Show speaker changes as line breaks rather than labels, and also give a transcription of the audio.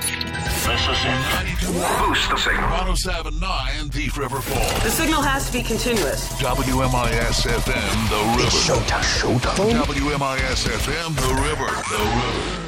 This is it. Boost the signal.
107.9 Thief River Falls.
The signal has to be continuous.
WMIS FM, The River.
It's showtime.
WMIS FM, The River.